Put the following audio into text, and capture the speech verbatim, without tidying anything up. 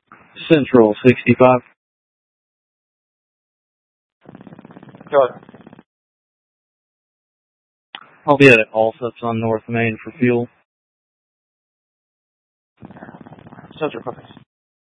Central sixty-five. Go ahead. I'll be at Allsups on North Main for fuel. Central, focus.